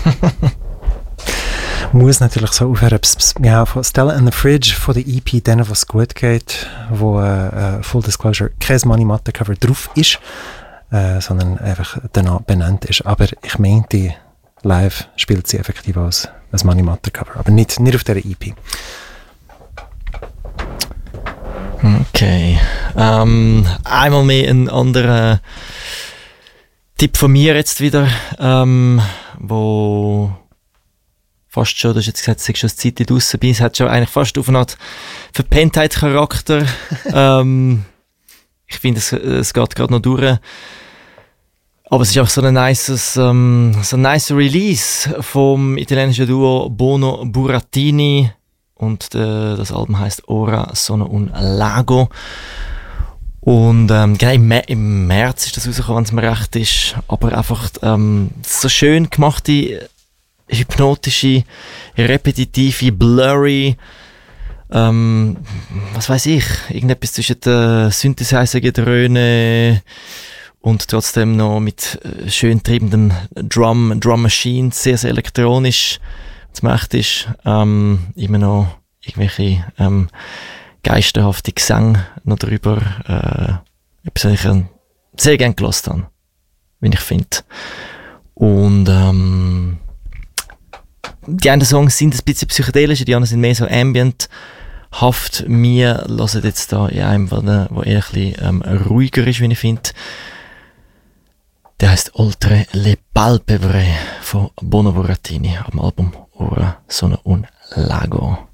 Muss natürlich so aufhören. Ja, von Stella and the Fridge, von der EP, denen, was gut geht, wo Full Disclosure kein Money Matte Cover drauf ist, sondern einfach danach benannt ist. Aber ich meinte, live spielt sie effektiv als Money Matte Cover, aber nicht auf dieser EP. Okay. Einmal mehr ein anderer Tipp von mir jetzt wieder, wo fast schon, du hast jetzt gesagt, es ist schon eine Zeit, die draussen bin, es hat schon eigentlich fast auf eine Art Verpenntheitscharakter. Ich finde, es geht gerade noch durch. Aber es ist auch so ein nice Release vom italienischen Duo Bono Burattini. Und das Album heisst Ora Sono un Lago. Und genau im März ist das rausgekommen, wenn es mir recht ist. Aber einfach so schön gemachte, hypnotische, repetitive, blurry, was weiß ich, irgendetwas zwischen den Synthesizer-Gedröhne und trotzdem noch mit schön treibenden Drum Machines, sehr, sehr elektronisch. Das macht ist immer noch irgendwelche geisterhafte Gesänge noch drüber. Etwas, was ich sehr gerne gehört habe, wie ich finde. Und die einen Songs sind ein bisschen psychedelisch, die anderen sind mehr so ambienthaft. Wir hören jetzt da in einem, der eher ein bisschen ruhiger ist, wie ich finde. Der heisst Oltre le Palpebre von Bono Burattini am Album Ora Sono un Lago.